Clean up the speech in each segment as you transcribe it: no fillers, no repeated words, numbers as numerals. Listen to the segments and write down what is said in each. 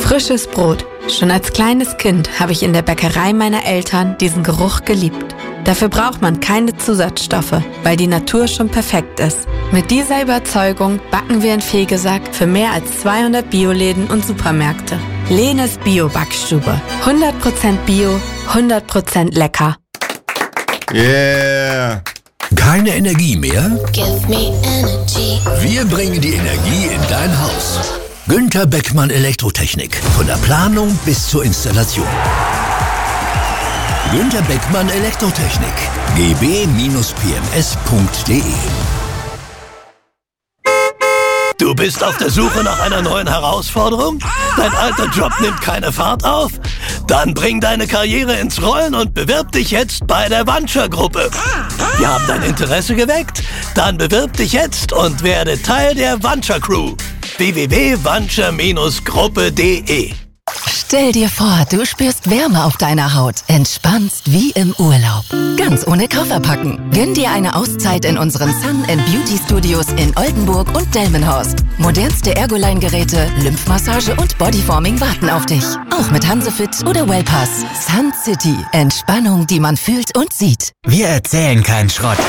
Frisches Brot. Schon als kleines Kind habe ich in der Bäckerei meiner Eltern diesen Geruch geliebt. Dafür braucht man keine Zusatzstoffe, weil die Natur schon perfekt ist. Mit dieser Überzeugung backen wir in Fegesack für mehr als 200 Bioläden und Supermärkte. Lenes Bio-Backstube. 100% Bio, 100% lecker. Yeah! Keine Energie mehr? Give me energy. Wir bringen die Energie in dein Haus. Günther Beckmann Elektrotechnik. Von der Planung bis zur Installation. Günther Beckmann Elektrotechnik. gb-pms.de. Du bist auf der Suche nach einer neuen Herausforderung? Dein alter Job nimmt keine Fahrt auf? Dann bring deine Karriere ins Rollen und bewirb dich jetzt bei der Vanture-Gruppe. Wir haben dein Interesse geweckt? Dann bewirb dich jetzt und werde Teil der Vanture-Crew. www.vanture-gruppe.de. Stell dir vor, du spürst Wärme auf deiner Haut, entspannst wie im Urlaub. Ganz ohne Koffer packen. Gönn dir eine Auszeit in unseren Sun & Beauty Studios in Oldenburg und Delmenhorst. Modernste Ergoline-Geräte, Lymphmassage und Bodyforming warten auf dich. Auch mit Hansefit oder Wellpass. Sun City. Entspannung, die man fühlt und sieht. Wir erzählen keinen Schrott.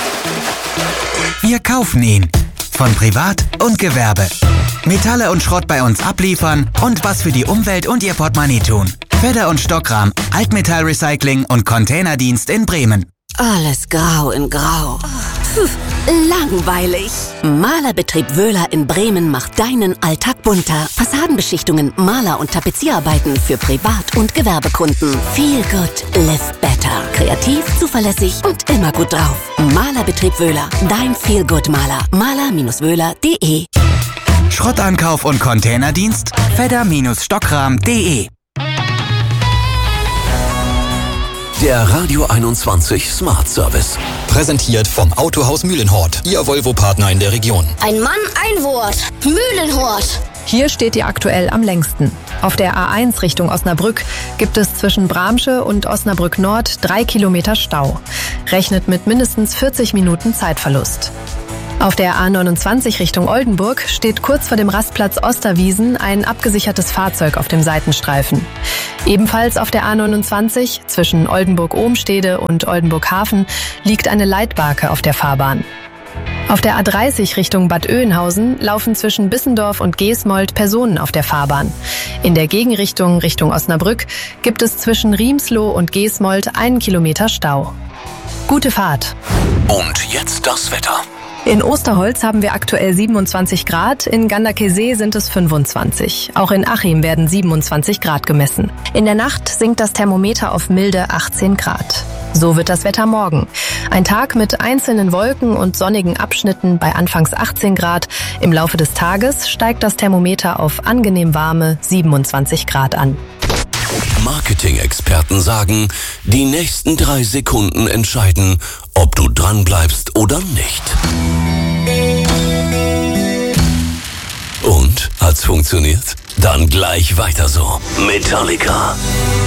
Wir kaufen ihn. Von Privat und Gewerbe. Metalle und Schrott bei uns abliefern und was für die Umwelt und ihr Portemonnaie tun. Fedder- und Stockrahm, Altmetallrecycling und Containerdienst in Bremen. Alles grau in grau. Langweilig. Malerbetrieb Wöhler in Bremen macht deinen Alltag bunter. Fassadenbeschichtungen, Maler- und Tapezierarbeiten für Privat- und Gewerbekunden. Feel good, live better. Kreativ, zuverlässig und immer gut drauf. Malerbetrieb Wöhler, dein Feel good Maler. Maler-wöhler.de. Schrottankauf und Containerdienst fedder-stockrahm.de. Der Radio 21 Smart Service. Präsentiert vom Autohaus Mühlenhort, Ihr Volvo-Partner in der Region. Ein Mann, ein Wort. Mühlenhort. Hier steht ihr aktuell am längsten. Auf der A1 Richtung Osnabrück gibt es zwischen Bramsche und Osnabrück Nord 3 Kilometer Stau. Rechnet mit mindestens 40 Minuten Zeitverlust. Auf der A29 Richtung Oldenburg steht kurz vor dem Rastplatz Osterwiesen ein abgesichertes Fahrzeug auf dem Seitenstreifen. Ebenfalls auf der A29 zwischen Oldenburg-Ohmstede und Oldenburg-Hafen liegt eine Leitbarke auf der Fahrbahn. Auf der A30 Richtung Bad Oeynhausen laufen zwischen Bissendorf und Geesmold Personen auf der Fahrbahn. In der Gegenrichtung Richtung Osnabrück gibt es zwischen Riemsloh und Geesmold 1 Kilometer Stau. Gute Fahrt! Und jetzt das Wetter. In Osterholz haben wir aktuell 27 Grad, in Ganderkesee sind es 25. Auch in Achim werden 27 Grad gemessen. In der Nacht sinkt das Thermometer auf milde 18 Grad. So wird das Wetter morgen. Ein Tag mit einzelnen Wolken und sonnigen Abschnitten bei anfangs 18 Grad. Im Laufe des Tages steigt das Thermometer auf angenehm warme 27 Grad an. Marketing-Experten sagen, die nächsten 3 Sekunden entscheiden, ob du dranbleibst oder nicht. Und? Hat's funktioniert? Dann gleich weiter so. Metallica.